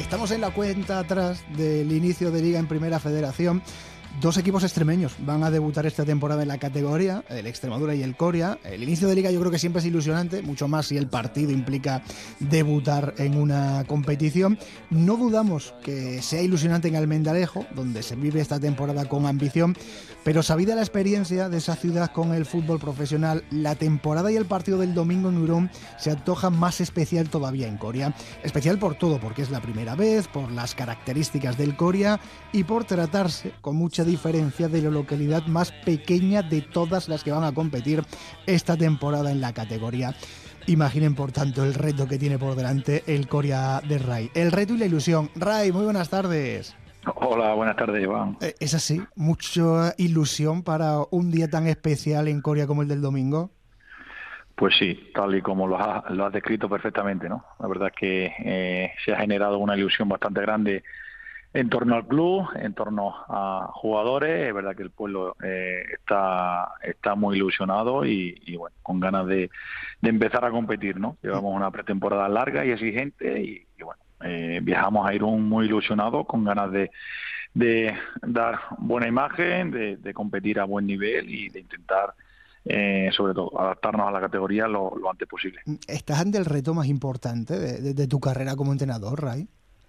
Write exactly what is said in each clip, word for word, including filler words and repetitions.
Estamos en la cuenta atrás del inicio de Liga en Primera Federación. Dos equipos extremeños van a debutar esta temporada en la categoría, el Extremadura y el Coria. El inicio de Liga yo creo que siempre es ilusionante, mucho más si el partido implica debutar en una competición. No dudamos que sea ilusionante en Almendarejo, donde se vive esta temporada con ambición, pero sabida la experiencia de esa ciudad con el fútbol profesional, la temporada y el partido del domingo en Urón se antoja más especial todavía en Coria. Especial por todo, porque es la primera vez, por las características del Coria y por tratarse con mucha diferencia de la localidad más pequeña de todas las que van a competir esta temporada en la categoría. Imaginen, por tanto, el reto que tiene por delante el Coria de Ray. El reto y la ilusión. Ray, muy buenas tardes. Hola, buenas tardes, Iván. Eh, ¿Es así? ¿Mucha ilusión para un día tan especial en Coria como el del domingo? Pues sí, tal y como lo has, lo has descrito perfectamente, ¿no? La verdad es que eh, se ha generado una ilusión bastante grande en torno al club, en torno a jugadores. Es verdad que el pueblo eh, está está muy ilusionado y, y bueno, con ganas de, de empezar a competir, ¿no? Llevamos una pretemporada larga y exigente y, y bueno, eh, viajamos a Irún muy ilusionados, con ganas de, de dar buena imagen, de, de competir a buen nivel y de intentar, eh, sobre todo, adaptarnos a la categoría lo, lo antes posible. ¿Estás ante el reto más importante de, de, de tu carrera como entrenador, Ray?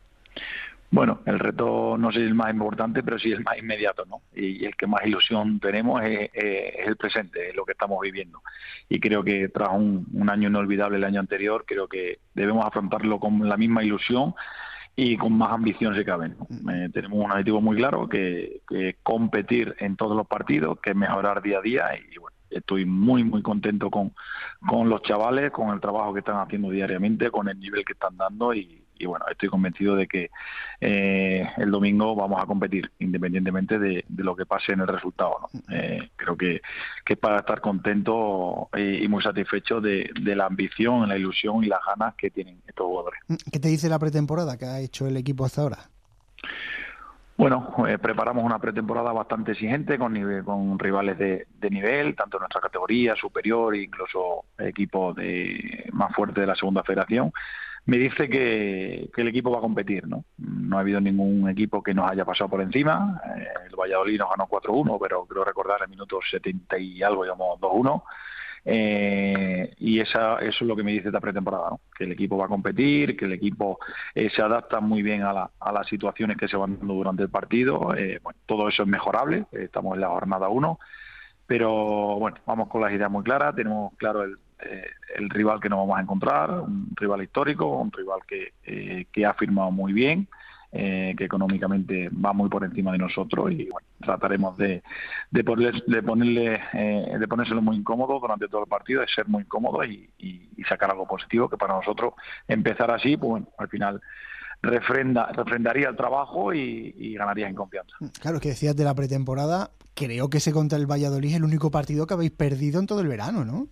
Bueno, el reto no sé si es el más importante, pero sí el más inmediato, ¿no? Y el que más ilusión tenemos es, es el presente, es lo que estamos viviendo. Y creo que tras un, un año inolvidable el año anterior, creo que debemos afrontarlo con la misma ilusión y con más ambición si cabe, ¿no? Eh, tenemos un objetivo muy claro, que, que es competir en todos los partidos, que es mejorar día a día y bueno, estoy muy muy contento con, con los chavales, con el trabajo que están haciendo diariamente, con el nivel que están dando y, y bueno, estoy convencido de que eh, el domingo vamos a competir independientemente de, de lo que pase en el resultado, ¿no? Eh, creo que, que es para estar contento y, y muy satisfecho de, de la ambición, la ilusión y las ganas que tienen estos jugadores. ¿Qué te dice la pretemporada que ha hecho el equipo hasta ahora? Bueno, eh, preparamos una pretemporada bastante exigente con nivel, con rivales de, de nivel, tanto en nuestra categoría superior e incluso equipos de, más fuertes de la segunda federación. Me dice que, que el equipo va a competir, ¿no? No ha habido ningún equipo que nos haya pasado por encima. Eh, el Valladolid nos ganó cuatro uno, pero creo recordar en minutos setenta y algo, digamos dos uno. Eh, y esa, eso es lo que me dice esta pretemporada, ¿no? Que el equipo va a competir, que el equipo eh, se adapta muy bien a, la, a las situaciones que se van dando durante el partido. Eh, bueno, todo eso es mejorable, eh, estamos en la jornada uno, pero bueno, vamos con las ideas muy claras, tenemos claro el, eh, el rival que nos vamos a encontrar, un rival histórico, un rival que, eh, que ha firmado muy bien, Eh, que económicamente va muy por encima de nosotros y bueno, trataremos de, de, ponerle, de ponerle eh, de ponérselo muy incómodo durante todo el partido, de ser muy incómodo y, y, y sacar algo positivo, que para nosotros empezar así, pues bueno, al final refrenda, refrendaría el trabajo y, y ganarías en confianza. Claro, que decías de la pretemporada, creo que ese contra el Valladolid es el único partido que habéis perdido en todo el verano, ¿no?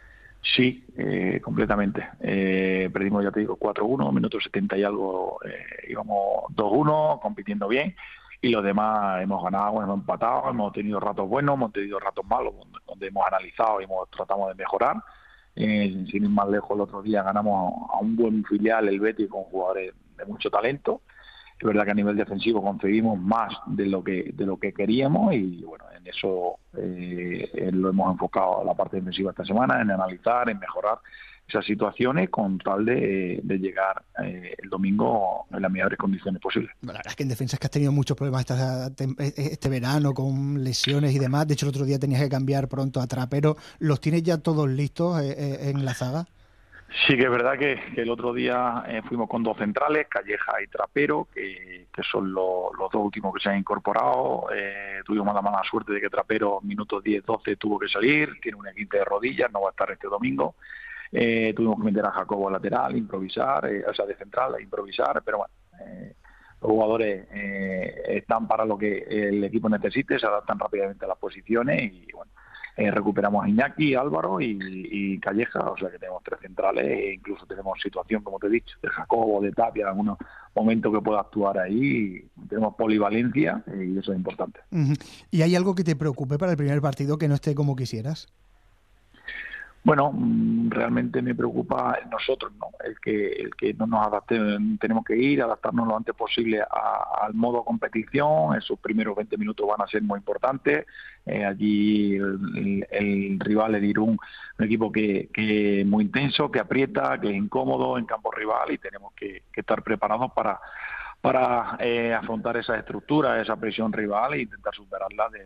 Sí, eh, completamente. Eh, perdimos, ya te digo, cuatro uno, minutos setenta y algo, eh, íbamos dos uno, compitiendo bien, y los demás hemos ganado, hemos empatado, hemos tenido ratos buenos, hemos tenido ratos malos, donde, donde hemos analizado y hemos tratado de mejorar. Eh, sin ir más lejos, el otro día ganamos a un buen filial, el Betis, con jugadores de mucho talento. Es verdad que a nivel defensivo conseguimos más de lo que de lo que queríamos y bueno, en eso eh, lo hemos enfocado a la parte defensiva esta semana, en analizar, en mejorar esas situaciones con tal de, de llegar eh, el domingo en las mejores condiciones posibles. La verdad es que en defensa es que has tenido muchos problemas esta, este verano con lesiones y demás. De hecho, el otro día tenías que cambiar pronto a Trapero. ¿Los tienes ya todos listos eh, en la zaga? Sí que es verdad que, que el otro día eh, fuimos con dos centrales, Calleja y Trapero, que, que son lo, los dos últimos que se han incorporado. Eh, tuvimos la mala suerte de que Trapero, minutos diez doce, tuvo que salir, tiene una quinta de rodillas, no va a estar este domingo. Eh, tuvimos que meter a Jacobo a lateral, improvisar, eh, o sea, de central, a improvisar, pero bueno, eh, los jugadores eh, están para lo que el equipo necesite, se adaptan rápidamente a las posiciones y bueno, Eh, recuperamos a Iñaki, Álvaro y, y Calleja, o sea que tenemos tres centrales e incluso tenemos situación, como te he dicho, de Jacobo, de Tapia, en algunos momentos que pueda actuar ahí, tenemos polivalencia y eso es importante. Uh-huh. ¿Y hay algo que te preocupe para el primer partido que no esté como quisieras? Bueno, realmente me preocupa nosotros, ¿no? El que el que no nos adaptemos, tenemos que ir, adaptarnos lo antes posible a, al modo competición. Esos primeros veinte minutos van a ser muy importantes. Eh, allí el, el, el rival, el Irún, un equipo que, que es muy intenso, que aprieta, que es incómodo en campo rival y tenemos que, que estar preparados para para eh, afrontar esa estructura, esa presión rival e intentar superarla de,